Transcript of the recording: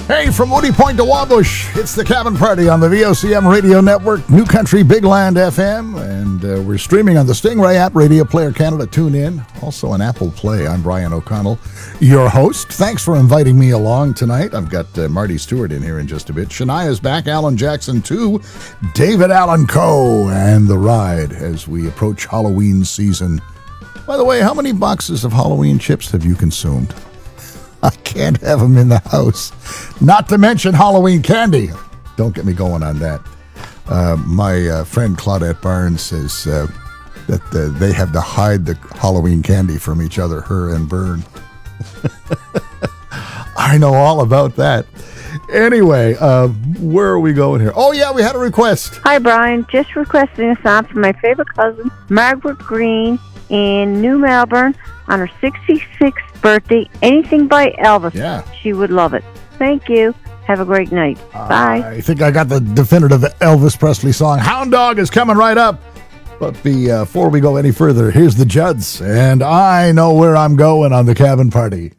Hey, from Woody Point to Wabush, it's the Cabin Party on the VOCM Radio Network, New Country Big Land FM, and we're streaming on the Stingray app, Radio Player Canada, tune in, also on Apple Play. I'm Brian O'Connell, your host. Thanks for inviting me along tonight. I've got Marty Stewart in here in just a bit. Shania's back, Alan Jackson too, David Allen Coe, and The Ride as we approach Halloween season. By the way, how many boxes of Halloween chips have you consumed? I can't have them in the house. Not to mention Halloween candy. Don't get me going on that. My friend Claudette Barnes says that they have to hide the Halloween candy from each other, her and Bern. I know all about that. Anyway, where are we going here? Oh, yeah, we had a request. Hi, Brian. Just requesting a song for my favorite cousin, Margaret Green, in New Melbourne on her 66th birthday. Anything by Elvis. Yeah. She would love it. Thank you. Have a great night. Bye. I think I got the definitive Elvis Presley song. Hound Dog is coming right up. But before we go any further, here's the Judds. And I know where I'm going on the Cabin Party.